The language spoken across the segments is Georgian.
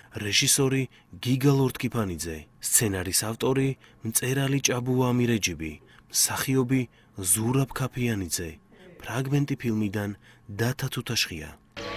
რეჟისორი გიგა ლორთქიფანიძე, სცენარის ავტორი მწერალი ჭაბუა ამირეჯიბი, მსახიობი ზურაბ ქაფიანიძე, ფრაგმენტი ფილმიდან დათა თუთაშხია.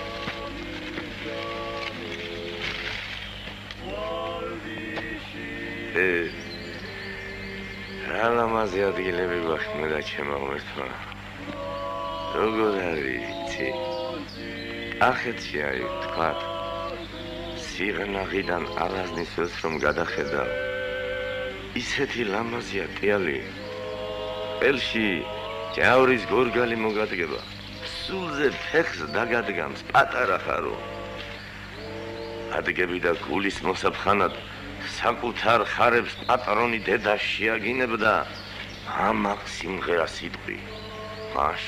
რა ლამაზი ადგილები გვაქვს და ჩემო ღმერთმა. როგორ არის იცი? ახეთში აი თქვათ სიღნაღიდან ალაზნის ველს რომ გადახედავ ისეთი ლამაზია ტიალი ყელში ჯავრის გორგალი მოგადგება სულზე ფეხს დაგადგამს პატარა ხარო ადგები და გულის მოსაფხანად საკუთარ ხარებს პატრონი დედა შეაგინებდა ამაყ სიმღერა სიტყვი მაშ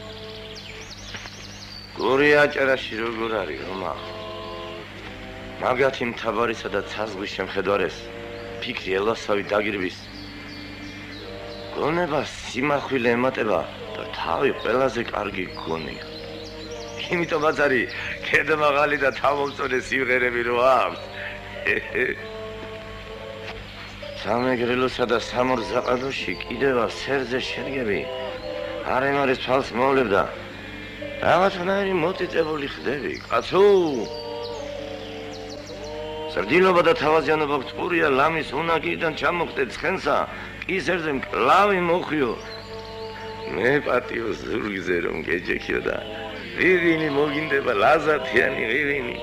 გორი აჭარაში როგორ არის რომა მაგათი მთავარისა და ცაზღვის შემხედვარეს ფიქრი ელასავი დაგირვის გონება სიმახვილე ემატება და თავი ყველაზე კარგი გონია იმიტომაც არის ქედმაღალი და თავმომწონე სიმღერები რო აქვს სამეგრელოსა და სამორზაყადოში კიდევა სერზე შერგები არემარის თვალს მოვლებდა რაღაცნაირი მოწიწებული ხდები კაცო სარდილობა და თავაზიანობა გწურია ლამის უნაგიდან ჩამოხდე ცხენსა კისერზე მკლავი მოხიო მე პატიო ზურგზე რომ გეჯექიო და ვივინი მოგინდება ლაზათიანი ვივინი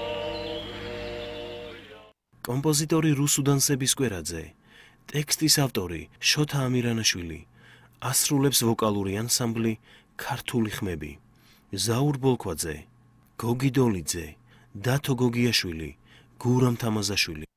კომპოზიტორი რუსუდან სებისკვერაძე, ტექსტის ავტორი შოთა ამირანაშვილი, ასრულებს ვოკალური ანსამბლი ქართული ხმები, ზაურ ბოლქვაძე, გოგი დოლიძე, დათო გოგიაშვილი, გურამ თამაზაშვილი.